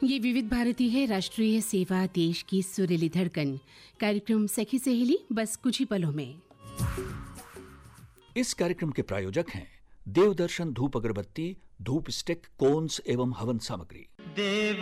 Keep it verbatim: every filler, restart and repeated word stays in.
ये विविध भारती है, राष्ट्रीय सेवा, देश की सुरीली धड़कन। कार्यक्रम सखी सहेली बस कुछ ही पलों में। इस कार्यक्रम के प्रायोजक हैं देवदर्शन धूप अगरबत्ती, धूप स्टिक, कोन्स एवं हवन सामग्री। देव